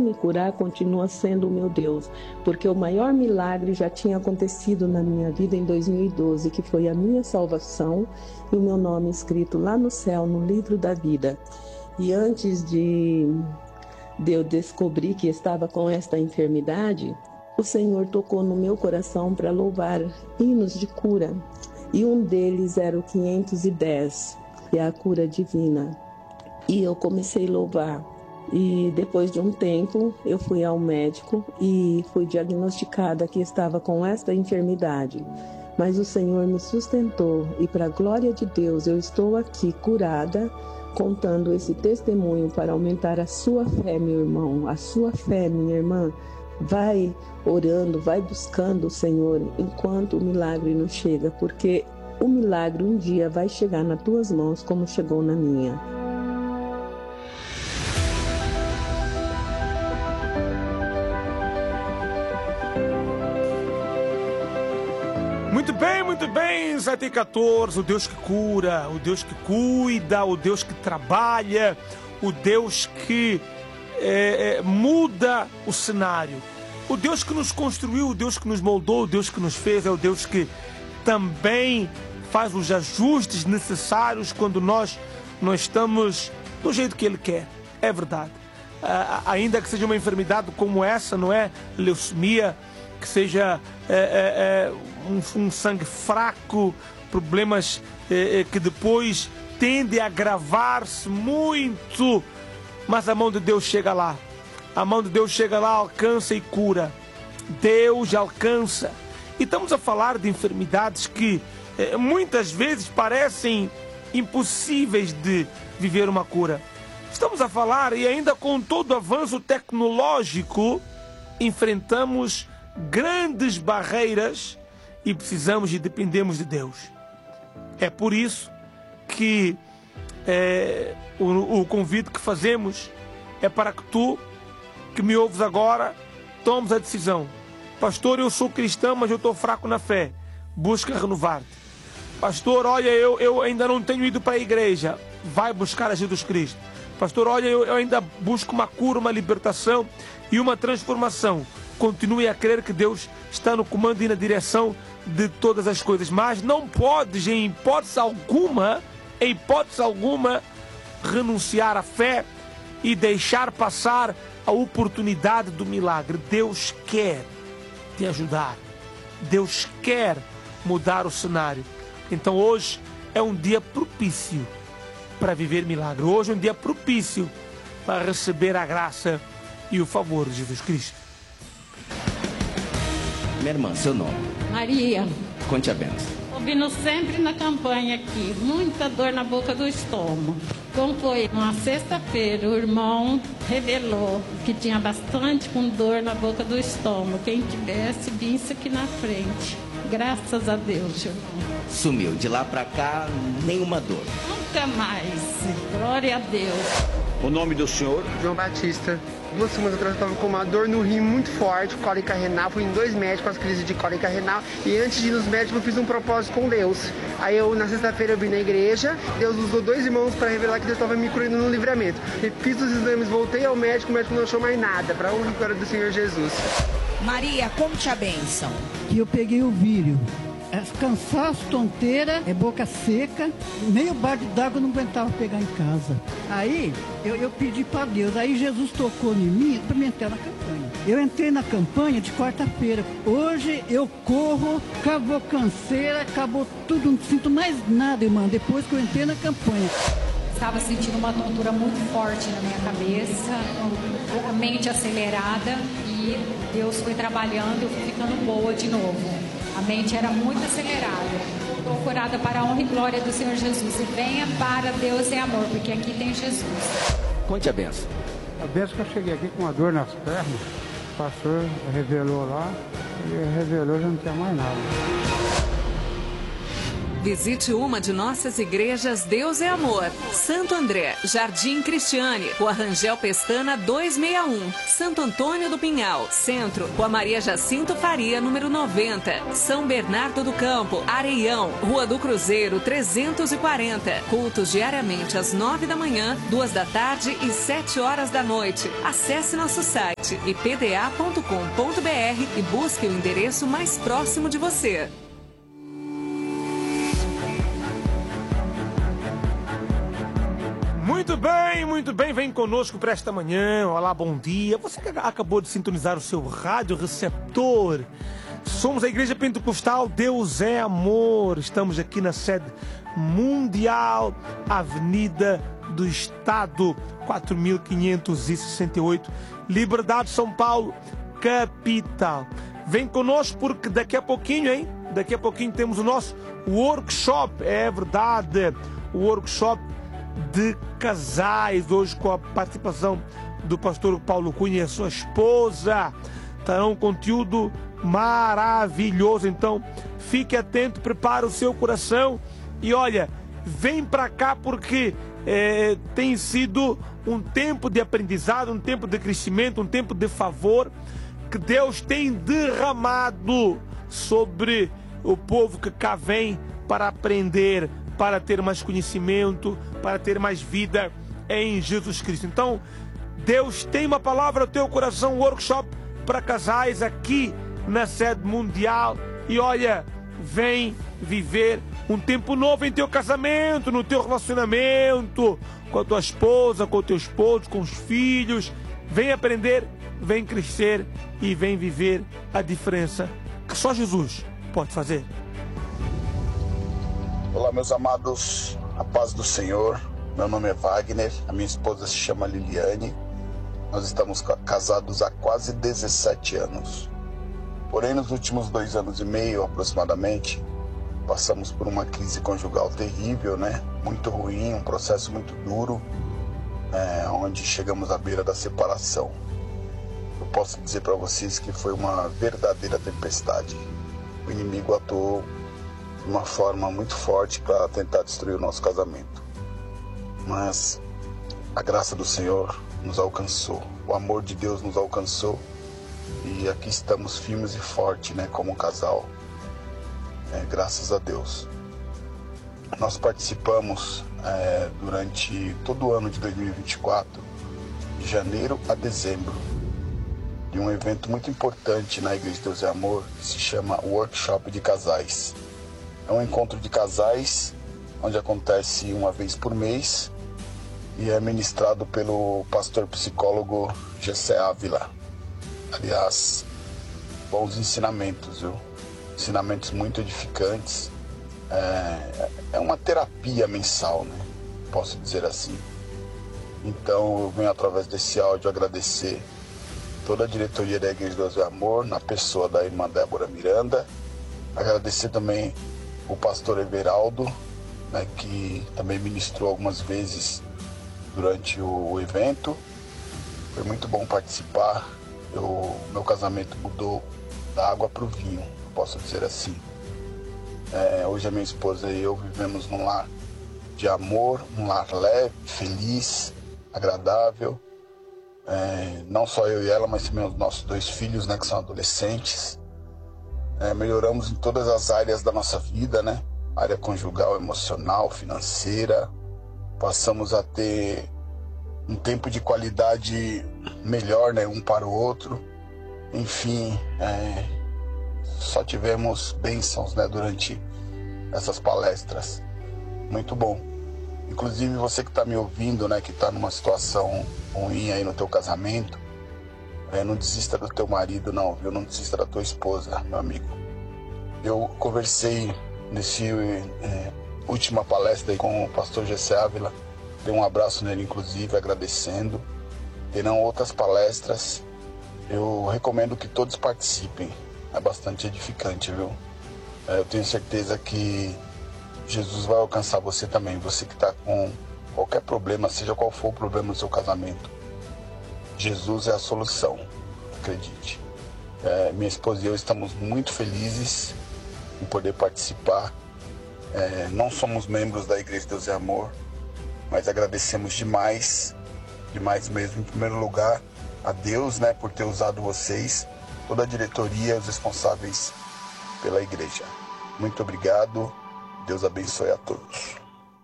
me curar continua sendo o meu Deus, porque o maior milagre já tinha acontecido na minha vida em 2012, que foi a minha salvação e o meu nome escrito lá no céu, no livro da vida. E antes de eu descobrir que estava com esta enfermidade, o Senhor tocou no meu coração para louvar hinos de cura. E um deles era o 510, que é a cura divina. E eu comecei a louvar. E depois de um tempo, eu fui ao médico e fui diagnosticada que estava com esta enfermidade. Mas o Senhor me sustentou e, para a glória de Deus, eu estou aqui curada, contando esse testemunho para aumentar a sua fé, meu irmão, a sua fé, minha irmã. Vai orando, vai buscando o Senhor enquanto o milagre não chega, porque o milagre um dia vai chegar nas tuas mãos como chegou na minha. Muito bem, 7h14, o Deus que cura, o Deus que cuida, o Deus que trabalha, o Deus que muda o cenário. O Deus que nos construiu, o Deus que nos moldou, o Deus que nos fez, é o Deus que também faz os ajustes necessários quando nós não estamos do jeito que Ele quer. É verdade. Ainda que seja uma enfermidade como essa, não é? Leucemia, que seja um sangue fraco, problemas que depois tendem a agravar-se muito, mas a mão de Deus chega lá. A mão de Deus chega lá, alcança e cura. Deus alcança. E estamos a falar de enfermidades que muitas vezes parecem impossíveis de viver uma cura. Estamos a falar, e ainda com todo o avanço tecnológico, enfrentamos grandes barreiras e precisamos e dependemos de Deus. É por isso que o convite que fazemos é para que tu, que me ouves agora, tomes a decisão. Pastor, eu sou cristão, mas eu estou fraco na fé. Busca renovar-te. Pastor, olha, eu ainda não tenho ido para a igreja. Vai buscar a Jesus Cristo. Pastor, olha, eu ainda busco uma cura, uma libertação e uma transformação. Continue a crer que Deus está no comando e na direção de todas as coisas. Mas não podes, em hipótese alguma, renunciar à fé e deixar passar a oportunidade do milagre. Deus quer te ajudar. Deus quer mudar o cenário. Então hoje é um dia propício para viver milagre. Hoje é um dia propício para receber a graça e o favor de Jesus Cristo. Minha irmã, seu nome? Maria. Conte a benção. Ouvindo sempre na campanha aqui, muita dor na boca do estômago. Como foi? Uma sexta-feira, o irmão revelou que tinha bastante com dor na boca do estômago. Quem tivesse, vinha aqui na frente. Graças a Deus, irmão. Sumiu. De lá pra cá, nenhuma dor. Nunca mais. Glória a Deus. O nome do senhor? João Batista. 2 semanas atrás eu estava com uma dor no rim muito forte, cólica renal. Fui em 2 médicos com as crises de cólica renal. E antes de ir nos médicos eu fiz um propósito com Deus. Aí na sexta-feira eu vim na igreja. Deus usou 2 irmãos para revelar que Deus estava me curando no livramento. E fiz os exames, voltei ao médico, o médico não achou mais nada. Para honra e glória do Senhor Jesus. Maria, conte a bênção. Que eu peguei o vírio. Cansaço, tonteira, boca seca, meio balde d'água eu não aguentava pegar em casa. Aí eu pedi para Deus, aí Jesus tocou em mim para me entrar na campanha. Eu entrei na campanha de quarta-feira. Hoje eu corro, acabou canseira, acabou tudo, não sinto mais nada, irmã, depois que eu entrei na campanha. Estava sentindo uma tontura muito forte na minha cabeça, a mente acelerada, e Deus foi trabalhando, eu fui ficando boa de novo. A mente era muito acelerada. Estou curada para a honra e glória do Senhor Jesus. E venha para Deus em amor, porque aqui tem Jesus. Conte a benção. A benção que eu cheguei aqui com uma dor nas pernas, o pastor revelou lá, e revelou, já não tinha mais nada. Visite uma de nossas igrejas Deus é Amor. Santo André, Jardim Cristiane, Rua Rangel Pestana 261. Santo Antônio do Pinhal, Centro, Rua Maria Jacinto Faria, número 90. São Bernardo do Campo, Areião, Rua do Cruzeiro 340. Cultos diariamente às 9 da manhã, 2 da tarde e 7 horas da noite. Acesse nosso site ipda.com.br e busque o endereço mais próximo de você. Muito bem, vem conosco para esta manhã. Olá, bom dia. Você que acabou de sintonizar o seu rádio receptor. Somos a Igreja Pentecostal Deus é Amor. Estamos aqui na sede mundial, Avenida do Estado, 4568, Liberdade, São Paulo, capital. Vem conosco porque daqui a pouquinho, temos o nosso workshop. É verdade, o workshop de casais, hoje com a participação do pastor Paulo Cunha e a sua esposa. Terá um conteúdo maravilhoso, então fique atento, prepare o seu coração e olha, vem para cá porque tem sido um tempo de aprendizado, um tempo de crescimento, um tempo de favor que Deus tem derramado sobre o povo que cá vem para aprender, para ter mais conhecimento, para ter mais vida em Jesus Cristo. Então, Deus tem uma palavra no teu coração, um workshop para casais aqui na sede mundial. E olha, vem viver um tempo novo em teu casamento, no teu relacionamento, com a tua esposa, com o teu esposo, com os filhos. Vem aprender, vem crescer e vem viver a diferença que só Jesus pode fazer. Olá, meus amados, a paz do Senhor. Meu nome é Wagner, a minha esposa se chama Liliane. Nós estamos casados há quase 17 anos. Porém, nos últimos 2 anos e meio, aproximadamente, passamos por uma crise conjugal terrível, né? Muito ruim, um processo muito duro, onde chegamos à beira da separação. Eu posso dizer para vocês que foi uma verdadeira tempestade. O inimigo atuou de uma forma muito forte para tentar destruir o nosso casamento. Mas a graça do Senhor nos alcançou, o amor de Deus nos alcançou e aqui estamos firmes e fortes, né, como um casal, graças a Deus. Nós participamos durante todo o ano de 2024, de janeiro a dezembro, de um evento muito importante na Igreja Deus é Amor, que se chama Workshop de Casais. É um encontro de casais, onde acontece uma vez por mês e é ministrado pelo pastor psicólogo Gessé Ávila. Aliás, bons ensinamentos, viu? Ensinamentos muito edificantes. É uma terapia mensal, né? Posso dizer assim. Então eu venho através desse áudio agradecer toda a diretoria da Igreja Deus é Amor, na pessoa da irmã Débora Miranda. Agradecer também o pastor Everaldo, né, que também ministrou algumas vezes durante o evento. Foi muito bom participar. Meu casamento mudou da água para o vinho, posso dizer assim. Hoje a minha esposa e eu vivemos num lar de amor, um lar leve, feliz, agradável. Não só eu e ela, mas também os nossos 2 filhos, né, que são adolescentes. Melhoramos em todas as áreas da nossa vida, né? Área conjugal, emocional, financeira. Passamos a ter um tempo de qualidade melhor, né, um para o outro. Enfim, só tivemos bênçãos, né, durante essas palestras. Muito bom. Inclusive você que está me ouvindo, né, que está numa situação ruim aí no teu casamento, não desista do teu marido, não, viu? Não desista da tua esposa, meu amigo. Eu conversei nesse última palestra aí com o pastor Gessé Ávila, dei um abraço nele, inclusive, agradecendo. Terão outras palestras, eu recomendo que todos participem, é bastante edificante, viu? Eu tenho certeza que Jesus vai alcançar você também, você que está com qualquer problema, seja qual for o problema do seu casamento. Jesus é a solução, acredite. Minha esposa e eu estamos muito felizes em poder participar Não somos membros da Igreja Deus é Amor, mas agradecemos demais mesmo, em primeiro lugar, a Deus, né, por ter usado vocês, toda a diretoria, os responsáveis pela igreja. Muito obrigado, Deus abençoe a todos.